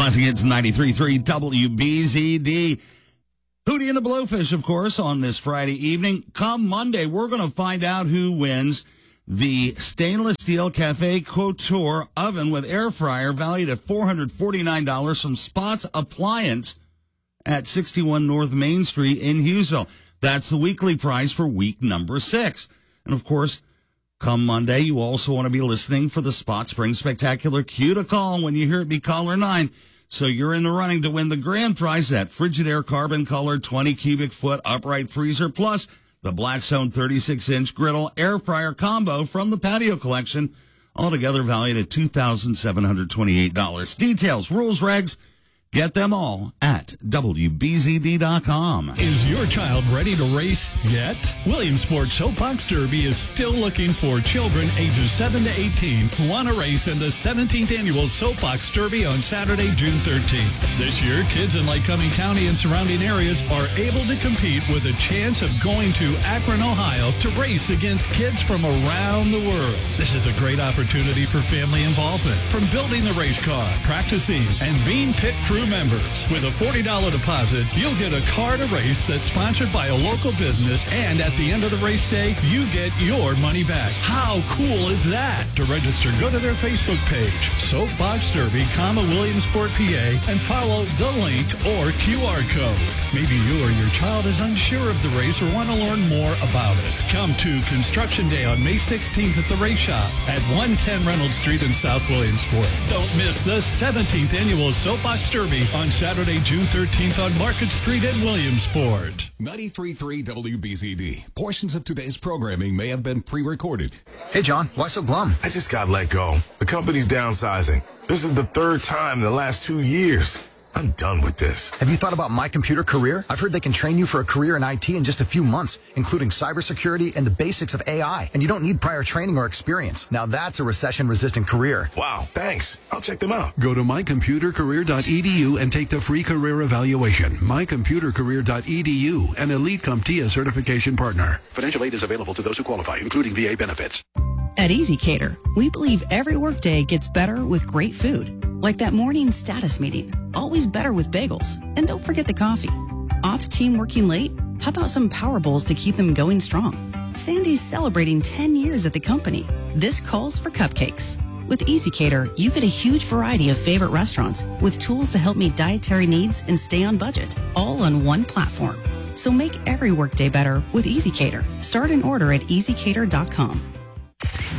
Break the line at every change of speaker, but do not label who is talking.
Classic Hits 93.3 WBZD. Hootie and the Blowfish, of course, on this Friday evening. Come Monday, we're going to find out who wins the stainless steel Cafe Couture oven with air fryer valued at $449 from Spots Appliance at 61 North Main Street in Hughesville. That's the weekly prize for week number 6. And, of course, come Monday, you also want to be listening for the Spot Spring Spectacular Cue to Call. When you hear it, be caller 9. So you're in the running to win the grand prize, that Frigidaire Carbon Color 20 cubic foot upright freezer, plus the Blackstone 36-inch griddle air fryer combo from the Patio Collection, altogether valued at $2,728. Details, rules, regs, get them all at WBZD.com.
Is your child ready to race yet? Williamsport Soapbox Derby is still looking for children ages 7 to 18 who want to race in the 17th annual Soapbox Derby on Saturday, June 13th. This year, kids in Lycoming County and surrounding areas are able to compete with a chance of going to Akron, Ohio to race against kids from around the world. This is a great opportunity for family involvement, from building the race car, practicing, and being pit crew members. With a $40 deposit, you'll get a car to race that's sponsored by a local business, and at the end of the race day, you get your money back. How cool is that? To register, go to their Facebook page, Soapbox Derby, Williamsport, PA, and follow the link or QR code. Maybe you or your child is unsure of the race or want to learn more about it. Come to Construction Day on May 16th at the Race Shop at 110 Reynolds Street in South Williamsport. Don't miss the 17th annual Soapbox Derby on Saturday, June 13th on Market Street in Williamsport.
93.3 WBZD. Portions of today's programming may have been pre-recorded.
Hey, John, why so glum?
I just got let go. The company's downsizing. This is the 3rd time in the last 2 years. I'm done with this.
Have you thought about My Computer Career? I've heard they can train you for a career in IT in just a few months, including cybersecurity and the basics of AI. And you don't need prior training or experience. Now that's a recession-resistant career.
Wow, thanks. I'll check them out.
Go to mycomputercareer.edu and take the free career evaluation. mycomputercareer.edu, an Elite CompTIA certification partner. Financial aid is available to those who qualify, including VA benefits.
At EasyCater, we believe every workday gets better with great food. Like that morning status meeting, always better with bagels. And don't forget the coffee. Ops team working late? How about some Power Bowls to keep them going strong? Sandy's celebrating 10 years at the company. This calls for cupcakes. With EasyCater, you get a huge variety of favorite restaurants with tools to help meet dietary needs and stay on budget, all on one platform. So make every workday better with EasyCater. Start an order at easycater.com.